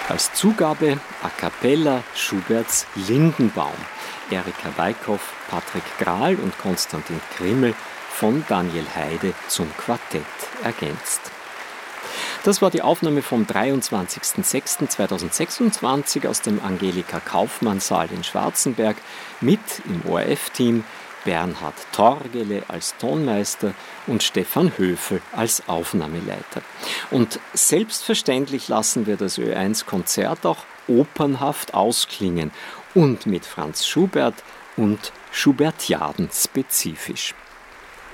Als Zugabe a cappella Schuberts Lindenbaum. Erika Weikhoff, Patrick Grahl und Konstantin Krimmel von Daniel Heide zum Quartett ergänzt. Das war die Aufnahme vom 23.06.2026 aus dem Angelika-Kaufmann-Saal in Schwarzenberg mit im ORF-Team Bernhard Torgele als Tonmeister und Stefan Höfel als Aufnahmeleiter. Und selbstverständlich lassen wir das Ö1-Konzert auch opernhaft ausklingen und mit Franz Schubert und Schubertiaden spezifisch.